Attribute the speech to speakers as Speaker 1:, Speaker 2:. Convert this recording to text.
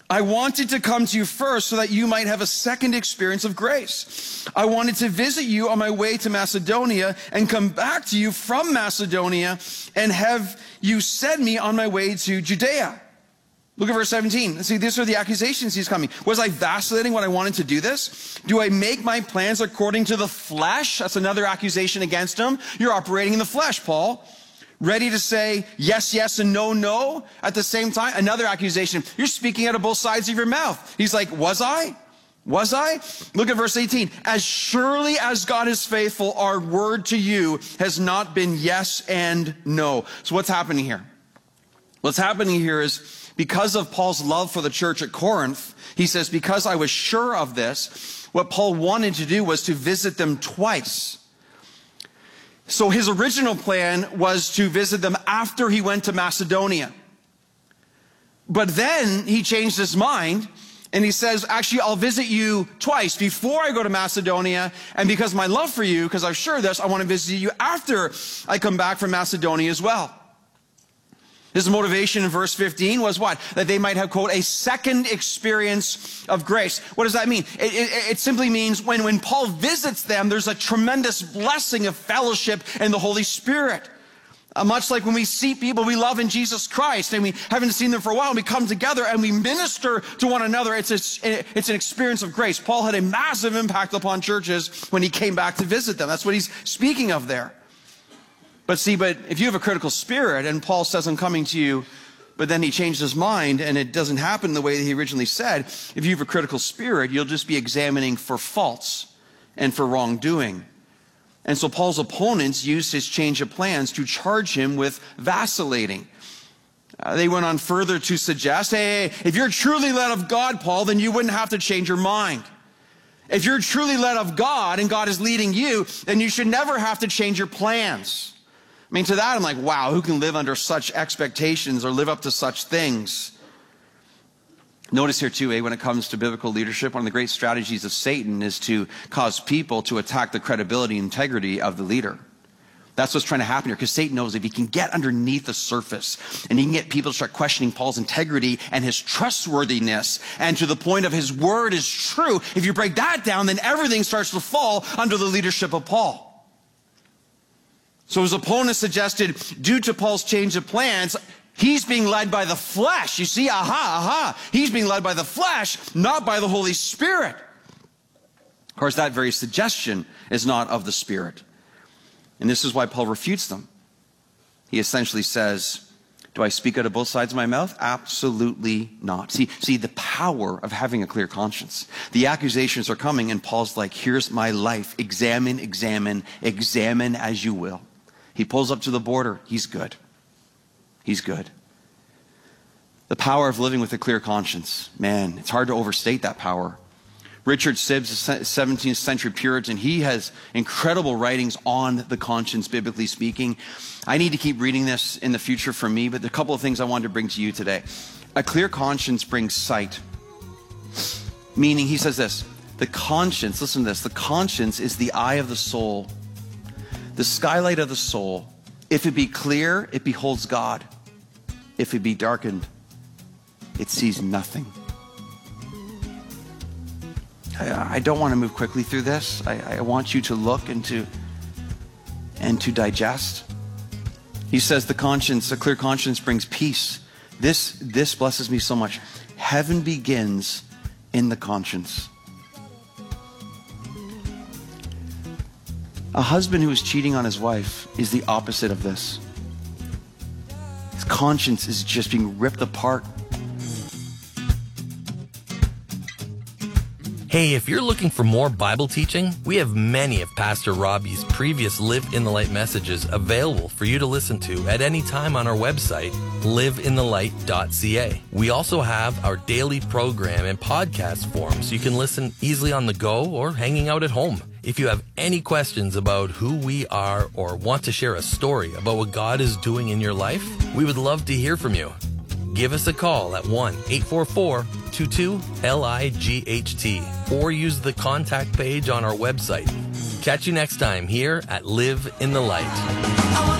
Speaker 1: I wanted to come to you first so that you might have a second experience of grace. I wanted to visit you on my way to Macedonia and come back to you from Macedonia and have you send me on my way to Judea. Look at verse 17. See, these are the accusations he's coming. Was I vacillating when I wanted to do this? Do I make my plans according to the flesh? That's another accusation against him. You're operating in the flesh, Paul. Ready to say yes, yes, and no, no at the same time. Another accusation. You're speaking out of both sides of your mouth. He's like, was I? Was I? Look at verse 18. As surely as God is faithful, our word to you has not been yes and no. So what's happening here? What's happening here is because of Paul's love for the church at Corinth, he says, because I was sure of this, what Paul wanted to do was to visit them twice. So his original plan was to visit them after he went to Macedonia. But then he changed his mind and he says, actually, I'll visit you twice before I go to Macedonia. And because of my love for you, because I'm sure of this, I want to visit you after I come back from Macedonia as well. His motivation in verse 15 was what? That they might have, quote, a second experience of grace. What does that mean? It simply means when Paul visits them, there's a tremendous blessing of fellowship in the Holy Spirit. Much like when we see people we love in Jesus Christ and we haven't seen them for a while, and we come together and we minister to one another. It's an experience of grace. Paul had a massive impact upon churches when he came back to visit them. That's what he's speaking of there. But if you have a critical spirit and Paul says, I'm coming to you, but then he changed his mind and it doesn't happen the way that he originally said, if you have a critical spirit, you'll just be examining for faults and for wrongdoing. And so Paul's opponents used his change of plans to charge him with vacillating. They went on further to suggest, hey, if you're truly led of God, Paul, then you wouldn't have to change your mind. If you're truly led of God and God is leading you, then you should never have to change your plans. I mean, to that, I'm like, wow, who can live under such expectations or live up to such things? Notice here too, when it comes to biblical leadership, one of the great strategies of Satan is to cause people to attack the credibility and integrity of the leader. That's what's trying to happen here, because Satan knows if he can get underneath the surface and he can get people to start questioning Paul's integrity and his trustworthiness, and to the point of his word is true, if you break that down, then everything starts to fall under the leadership of Paul. So his opponent suggested, due to Paul's change of plans, he's being led by the flesh. You see, he's being led by the flesh, not by the Holy Spirit. Of course, that very suggestion is not of the Spirit. And this is why Paul refutes them. He essentially says, do I speak out of both sides of my mouth? Absolutely not. See the power of having a clear conscience. The accusations are coming and Paul's like, here's my life. Examine as you will. He pulls up to the border. He's good. He's good. The power of living with a clear conscience. Man, it's hard to overstate that power. Richard Sibbes, a 17th century Puritan, he has incredible writings on the conscience, biblically speaking. I need to keep reading this in the future for me, but a couple of things I wanted to bring to you today. A clear conscience brings sight. Meaning, he says this, the conscience, listen to this, the conscience is the eye of the soul, the skylight of the soul. If it be clear, it beholds God. If it be darkened, it sees nothing. I don't want to move quickly through this. I want you to look and to digest. He says the conscience, a clear conscience brings peace. This blesses me so much. Heaven begins in the conscience. A husband who is cheating on his wife is the opposite of this. His conscience is just being ripped apart.
Speaker 2: Hey, if you're looking for more Bible teaching, we have many of Pastor Robbie's previous Live in the Light messages available for you to listen to at any time on our website, liveinthelight.ca. We also have our daily program and podcast form so you can listen easily on the go or hanging out at home. If you have any questions about who we are or want to share a story about what God is doing in your life, we would love to hear from you. Give us a call at 1-844-22-LIGHT or use the contact page on our website. Catch you next time here at Live in the Light.